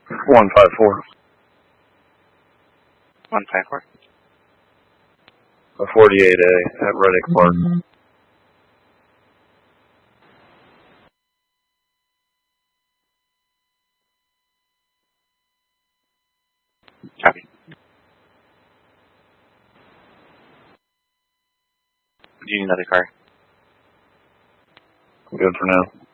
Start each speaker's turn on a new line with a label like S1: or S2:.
S1: 154.
S2: 154.
S1: 48A at Reddick Park.
S2: Copy. Do you need another car?
S1: Good for now.